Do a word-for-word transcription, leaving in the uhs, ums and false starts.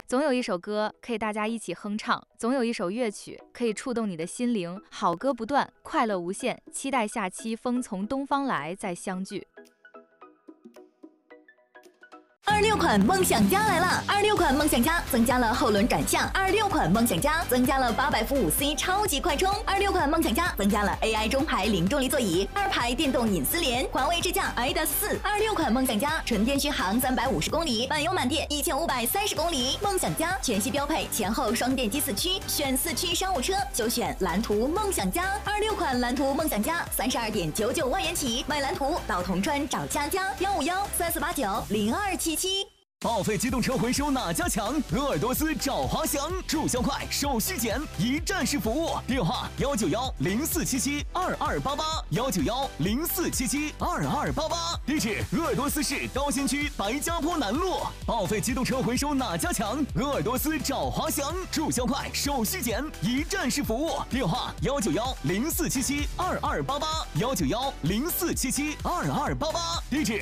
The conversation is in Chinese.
总有一首歌可以大家一起哼唱，总有一首乐曲可以触动你的心灵。好歌不断，快乐无限，期待下期风从东方来再相聚。 二六款梦想家来了！二六款梦想家增加了后轮转向，二六款梦想家增加了八百伏五 C 超级快充，二六款梦想家增加了 A I 中排零重力座椅，二排电动隐私联，环卫支架 I D A 四。二六款梦想家纯电续航三百五十公里，满油满电一千五百三十公里。梦想家全系标配前后双电机四驱，选四驱商务车就选蓝图梦想家。二六款蓝图梦想家三十二点九九万元起，买蓝图到铜川找佳佳，幺五幺三四八九零二七七。 报废机动车回收哪家强？鄂尔多斯找华翔，注销快，手续简，一站式服务。电话：幺九幺零四七七二二八八，幺九幺零四七七二二八八。地址：鄂尔多斯市高新区白家坡南路。报废机动车回收哪家强？鄂尔多斯找华翔，注销快，手续简，一站式服务。电话：幺九幺零四七七二二八八，幺九幺零四七七二二八八。地址：